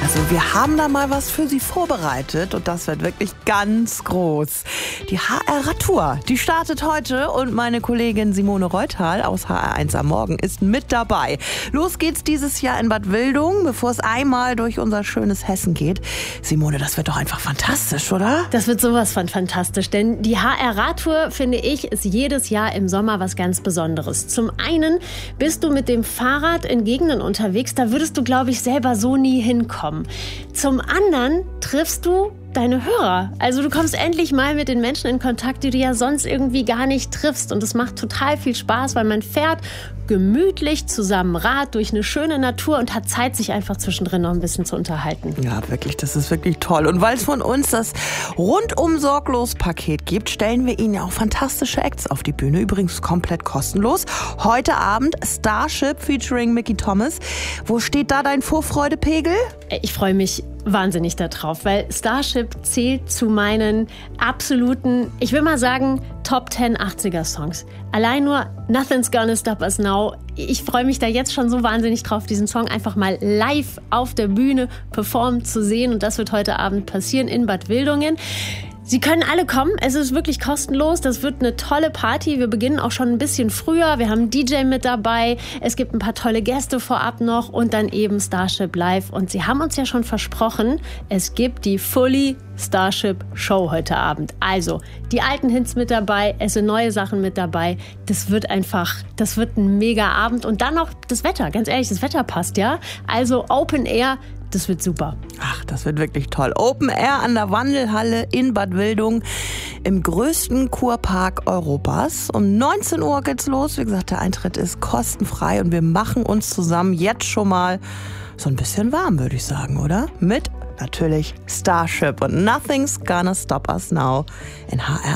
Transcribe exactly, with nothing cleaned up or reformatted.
Also wir haben da mal was für Sie vorbereitet und das wird wirklich ganz groß. Die H R-Radtour, die startet heute und meine Kollegin Simone Reuthal aus H R eins am Morgen ist mit dabei. Los geht's dieses Jahr in Bad Wildungen, bevor es einmal durch unser schönes Hessen geht. Simone, das wird doch einfach fantastisch, oder? Das wird sowas von fantastisch, denn die H R-Radtour, finde ich, ist jedes Jahr im Sommer was ganz Besonderes. Zum einen bist du mit dem Fahrrad in Gegenden unterwegs, da würdest du, glaube ich, selber so nie hinkommen. Zum anderen triffst du deine Hörer. Also du kommst endlich mal mit den Menschen in Kontakt, die du ja sonst irgendwie gar nicht triffst. Und es macht total viel Spaß, weil man fährt gemütlich zusammen Rad durch eine schöne Natur und hat Zeit, sich einfach zwischendrin noch ein bisschen zu unterhalten. Ja, wirklich, das ist wirklich toll. Und weil es von uns das rundum sorglos Paket gibt, stellen wir Ihnen ja auch fantastische Acts auf die Bühne. Übrigens komplett kostenlos. Heute Abend Starship featuring Mickey Thomas. Wo steht da dein Vorfreudepegel? Ich freue mich wahnsinnig darauf, weil Starship zählt zu meinen absoluten, ich will mal sagen, Top zehn achtziger-Songs. Allein nur Nothing's Gonna Stop Us Now. Ich freue mich da jetzt schon so wahnsinnig drauf, diesen Song einfach mal live auf der Bühne performen zu sehen. Und das wird heute Abend passieren in Bad Wildungen. Sie können alle kommen, es ist wirklich kostenlos, das wird eine tolle Party. Wir beginnen auch schon ein bisschen früher, wir haben einen D J mit dabei, es gibt ein paar tolle Gäste vorab noch und dann eben Starship live. Und sie haben uns ja schon versprochen, es gibt die Fully Starship Show heute Abend. Also die alten Hits mit dabei, es sind neue Sachen mit dabei. Das wird einfach, das wird ein mega Abend. Und dann noch das Wetter, ganz ehrlich, das Wetter passt, ja. Also Open Air. Das wird super. Ach, das wird wirklich toll. Open Air an der Wandelhalle in Bad Wildungen im größten Kurpark Europas. Um neunzehn Uhr geht's los. Wie gesagt, der Eintritt ist kostenfrei und wir machen uns zusammen jetzt schon mal so ein bisschen warm, würde ich sagen, oder? Mit natürlich Starship und Nothing's Gonna Stop Us Now in H R